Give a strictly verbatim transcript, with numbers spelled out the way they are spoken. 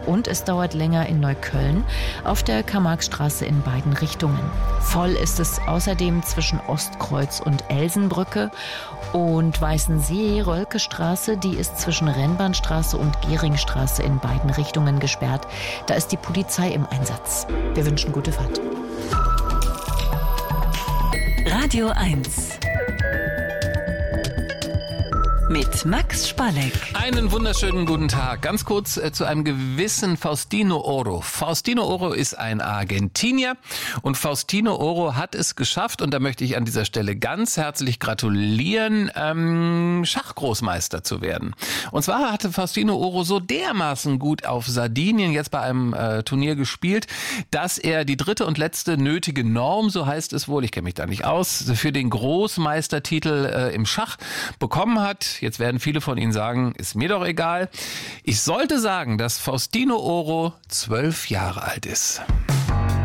und es dauert länger in Neukölln auf der Karl-Marx-Straße in beiden Richtungen. Voll ist es außerdem zwischen Ostkreuz und Elsenbrücke und Weißensee-Rölke-Straße, die ist zwischen Rennbahnstraße und Geringstraße in beiden Richtungen gesperrt. Da ist die Polizei im Einsatz. Wir wünschen gute Fahrt. Radio eins mit Max Spalleck. Einen wunderschönen guten Tag. Ganz kurz äh, zu einem gewissen Faustino Oro. Faustino Oro ist ein Argentinier und Faustino Oro hat es geschafft, und da möchte ich an dieser Stelle ganz herzlich gratulieren, ähm, Schachgroßmeister zu werden. Und zwar hatte Faustino Oro so dermaßen gut auf Sardinien jetzt bei einem äh, Turnier gespielt, dass er die dritte und letzte nötige Norm, so heißt es wohl, ich kenne mich da nicht aus, für den Großmeistertitel äh, im Schach bekommen hat. Jetzt werden viele von Ihnen sagen, ist mir doch egal. Ich sollte sagen, dass Faustino Oro zwölf Jahre alt ist.